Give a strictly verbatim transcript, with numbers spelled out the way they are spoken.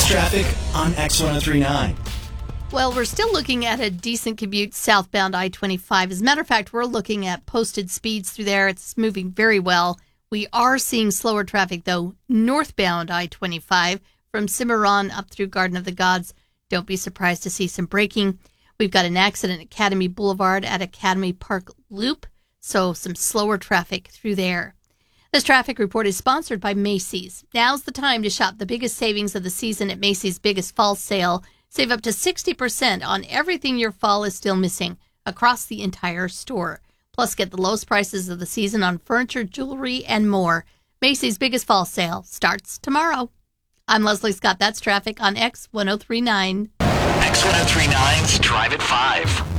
traffic on X ten thirty-nine. Well, we're still looking at a decent commute southbound I twenty-five. As a matter of fact, we're looking at posted speeds through there. It's moving very well. We are seeing slower traffic, though, northbound I twenty-five from Cimarron up through Garden of the Gods. Don't be surprised to see some braking. We've got an accident at Academy Boulevard at Academy Park Loop, so some slower traffic through there. This traffic report is sponsored by Macy's. Now's the time to shop the biggest savings of the season at Macy's Biggest Fall Sale. Save up to sixty percent on everything your fall is still missing across the entire store. Plus, get the lowest prices of the season on furniture, jewelry, and more. Macy's Biggest Fall Sale starts tomorrow. I'm Leslie Scott. That's traffic on X ten thirty-nine. X ten thirty-nine's Drive at five.